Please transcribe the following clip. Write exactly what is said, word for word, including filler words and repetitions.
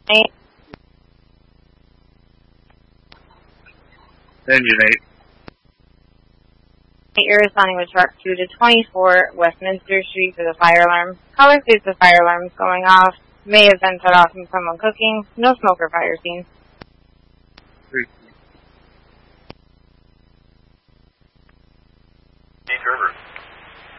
Engine eight. You're responding with truck two to twenty-four Westminster Street for the fire alarm. Caller states the fire alarm is going off. May have been set off from someone cooking. No smoke or fire scene. three